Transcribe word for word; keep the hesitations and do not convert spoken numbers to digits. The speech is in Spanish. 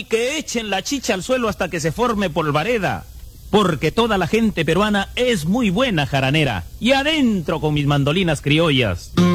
y que echen la chicha al suelo hasta que se forme polvareda. Porque toda la gente peruana es muy buena jaranera. Y adentro con mis mandolinas criollas.